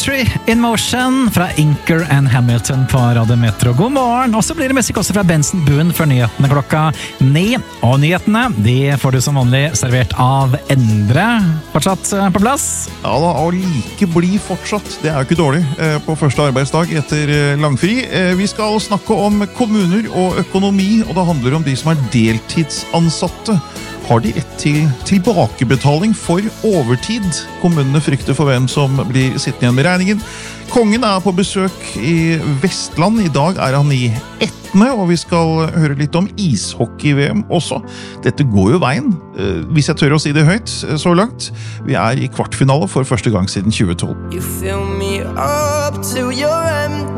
Country in Motion fra Inker and Hamilton på Radio Metro. God morgen! Og så blir det musikk også fra Benson Boone for nyhetene klokka 9. Og nyhetene, de får du som vanlig servert av Endre. Fortsatt på plass? Ja da, og like bli fortsatt. Det er jo ikke dårlig på første arbeidsdag etter langfri. Vi skal snakke om kommuner og økonomi, og det handler om de som er deltidsansatte. Har de rett til tilbakebetaling for overtid? Kommunene frykter for hvem som blir sittende igjen med regningen. Kongen er på besøk i Vestland. I dag er han i Etne, og vi skal høre litt om ishockey-VM også. Dette går jo veien, hvis jeg tør å si det høyt så langt. Vi er i kvartfinale for første gang siden 2012. You fill me up till you're empty.